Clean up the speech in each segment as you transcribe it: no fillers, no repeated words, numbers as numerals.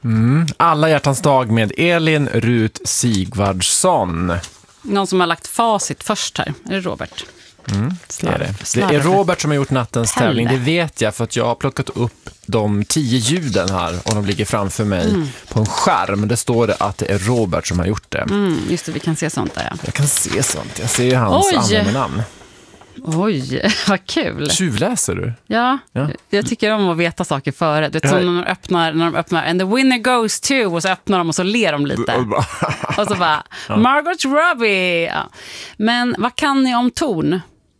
Alla hjärtans dag med Elin Rut Sigvardsson. Någon som har lagt facit först här. Är det Robert? Det är det. Det är Robert som har gjort nattens tävling. Det vet jag för att jag har plockat upp de 10 ljuden här och de ligger framför mig på en skärm. Det står det att det är Robert som har gjort det. Just det, vi kan se sånt där. Ja. Jag kan se sånt. Jag ser ju hans användarnamn. Oj, vad kul. Tjuvläser du? Ja, jag tycker om att veta saker före. Det är som när de öppnar and the winner goes to, och så öppnar de och så ler de lite. Och så bara, Margot Robbie. Ja. Men vad kan ni om ton?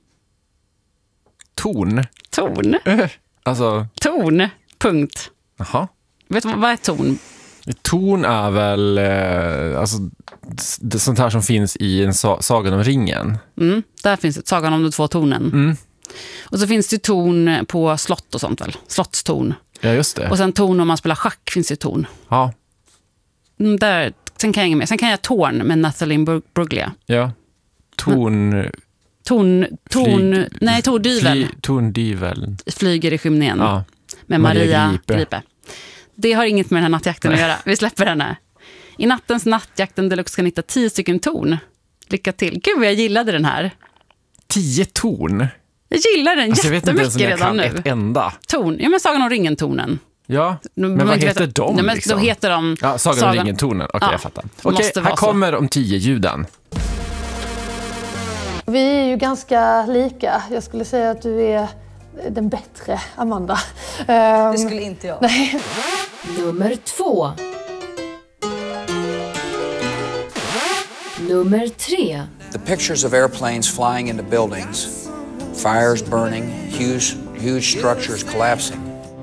Ton? Alltså... Ton, punkt. Jaha. Vet du vad är ton? Ton är väl alltså, det sånt här som finns i en Sagan om ringen. Där finns det Sagan om de 2 tornen. Och så finns det ton på slott och sånt väl? Slottston. Ja, just det. Och sen ton om man spelar schack finns det ton. Ja. Där, sen kan jag inga mer. Sen kan jag torn med Nathalie Bruglia. Ja. Torndyvel. Flyger i skymningen. Ja. Med Maria Gripe. Det har inget med den här nattjakten att göra. Vi släpper henne. I nattens nattjakten deluxe ska ni hitta 10 stycken torn. Lycka till. Gud, jag gillade den här. 10 torn? Jag gillar den jättemycket redan nu. Ett enda. Torn. Ja, men Sagan om ringen-tornen. Ja, men vad heter de? Nej, men liksom? Då heter de... Ja, Sagan om ringen-tornen. Okej, jag fattar. Okej, här kommer de 10 ljuden. Vi är ju ganska lika. Jag skulle säga att du är den bättre, Amanda. Det skulle inte jag. Nej. Nummer 2. Nummer 3. The pictures of airplanes flying into buildings, fires burning, huge structures collapsing.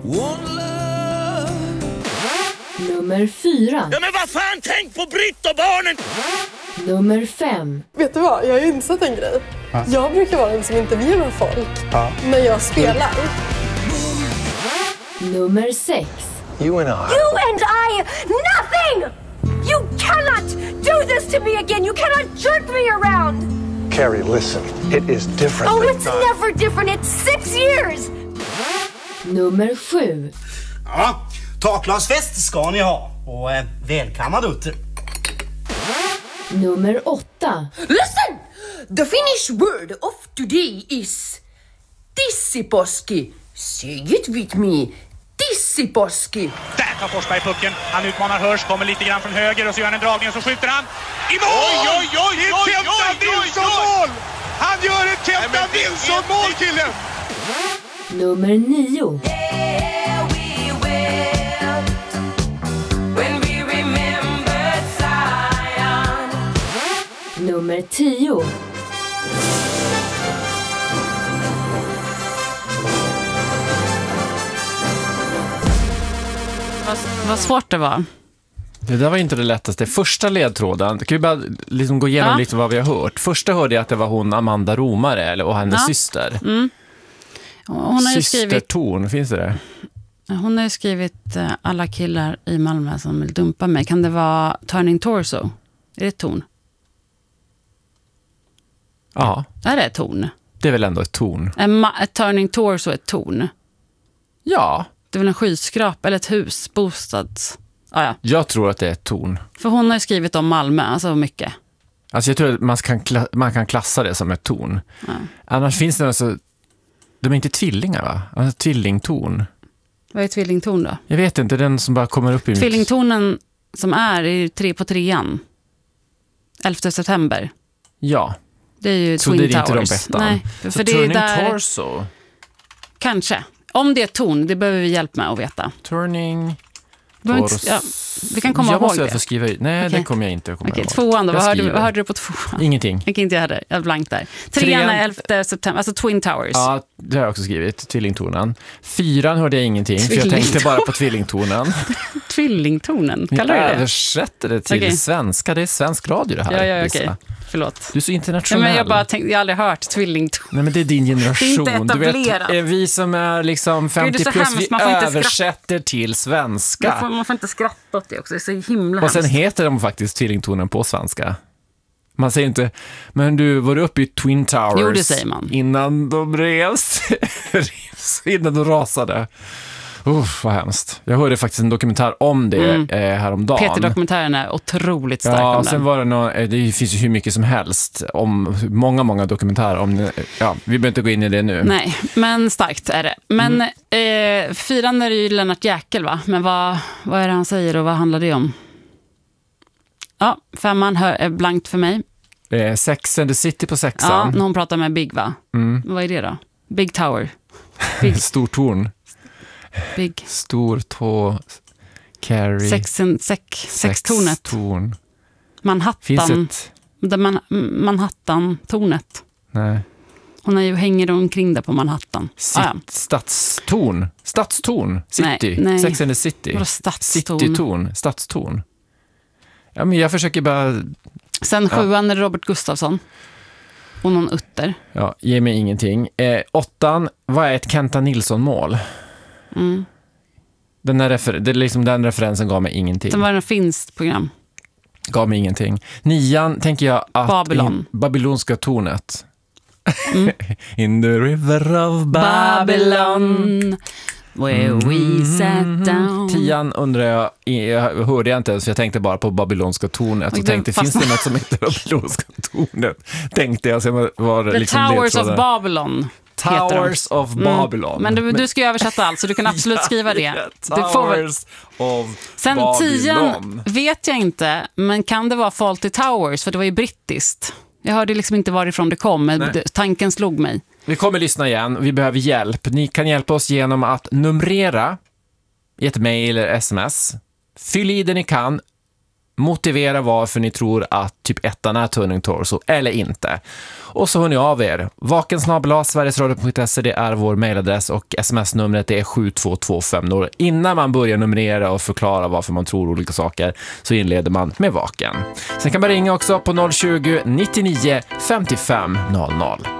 Nummer 4. Ja, men vad fan, tänk på Britt och barnen! Nummer 5. Vet du vad, jag har insett en grej. Jag brukar vara den som intervjuar folk när jag spelar. Nummer 6. You and I, nothing! You cannot do this to me again! You cannot jerk me around! Carrie, listen. It is different. Oh, it's never different. It's 6 years! Nummer 7. Ja, takglasfest ska ni ha. Och välkammad utter. Nummer 8. Listen! The Finnish word of today is tissiposki. Say it with me. Tissiposki. Där tar Forsberg pucken. Han utmanar Hörs, kommer lite grann från höger och så gör han en dragning och så skjuter han. I mål! Oj! Kenta Nilsson-mål! Han gör ett Kenta Nilsson-mål, killen! Nummer 9. Nummer 10. Vad svårt det var. Det där var inte det lättaste. Första ledtråden, kan vi bara liksom gå igenom lite vad vi har hört. Första hörde jag att det var hon Amanda Romare och hennes syster. Hon har ju Systerton, finns det? Hon har ju skrivit alla killar i Malmö som vill dumpa mig. Kan det vara Turning Torso? Är det ett ton? Ja. Är det ett ton? Det är väl ändå ett ton. Ett Turning Torso är ett ton? Ja. Det är väl en skyskrapa eller ett hus, bostads... Ja. Jag tror att det är ett ton. För hon har ju skrivit om Malmö, alltså mycket. Alltså jag tror att man kan klassa det som ett ton. Ja. Annars finns det alltså... De är inte tvillingar, va? Alltså tvillington. Vad är tvillington då? Jag vet inte, den som bara kommer upp i... Tvillingtonen som är 3 på 3:an. 11 september. Ja. Det är ju så Twin det är Towers. Inte de bästa. Nej, så för det Turning är där... Torso? Kanske. Om det är ton, det behöver vi hjälp med att veta. Turning Torso. Ja, vi kan komma ihåg det. Jag måste få skriva ut. Nej, det kommer jag inte att komma ihåg. 2:an då, vad hörde du på 2:an? Ingenting. Jag kan inte göra det, jag är blank där. 3:an är 11 september, alltså Twin Towers. Ja, det har jag också skrivit, tvillingtonen. 4:an hörde jag ingenting, för jag tänkte bara på tvillingtonen. Tvillingtonen, kallar du det? Jag översätter det till svenska, det är svensk radio det här. Ja, okej. Förlåt. Du är så internationell. Men jag har aldrig hört tvillington. Nej, men det är din generation. Det är inte etablerat. Du vet, vi som är liksom 50 plus, vi översätter till svenska. Man får inte skratta åt det också, det är så himla och sen heter de faktiskt tvillingtonen på svenska. Man säger inte, men du var uppe i Twin Towers. Jo, det säger man. Innan de revs, innan de rasade. Vad hemskt. Jag hörde faktiskt en dokumentär om det häromdagen. Peter-dokumentären är otroligt stark om den. Sen var det finns ju hur mycket som helst om många dokumentärer om vi behöver inte gå in i det nu. Nej, men starkt är det. Men firande är ju Lennart Jäkel, va? Men vad är det han säger och vad handlar det om? Ja, 5 är blankt för mig. Sex and the City på 6. Ja, när hon pratar med Big, va? Vad är det då? Big Tower. Stor torn. Big. Stor tå. Carrie. Sextornet. Torn. Manhattan. Manhattan-tornet. Nej. Hon hänger omkring där på Manhattan. Stadstorn. City. Nej. Sex and the City. Citytorn. Stadstorn. Ja, men jag försöker bara... Sen 7 är Robert Gustafsson. Och någon utter. Ja, ge mig ingenting. 8, vad är ett Kenta Nilsson-mål? Den referensen gav mig ingenting. Det var en finskt program. Gav mig ingenting. 9 tänker jag att... Babylonska tornet. In the river of Babylon. Where we sat down. 10 undrar jag hörde jag inte ens, för jag tänkte bara på Babylonska tornet och tänkte, finns det något som heter Babylonska tornet? Tänkte jag, så var det The liksom Towers of Babylon. Towers of Babylon. Men du ska ju översätta allt, så du kan absolut skriva det. Towers of Sen Babylon. 10 vet jag inte, men kan det vara Fawlty Towers? För det var ju brittiskt. Jag hörde liksom inte varifrån det kom, men tanken slog mig. Vi kommer lyssna igen. Vi behöver hjälp. Ni kan hjälpa oss genom att numrera i ett mejl eller sms. Fyll i det ni kan. Motivera varför ni tror att typ 1 är Turning Torso eller inte. Och så hör ni av er. vaken@sverigesradio.se, det är vår mejladress, och sms-numret är 72250. Innan man börjar numrera och förklara varför man tror olika saker så inleder man med vaken. Sen kan man ringa också på 020 99 55 00.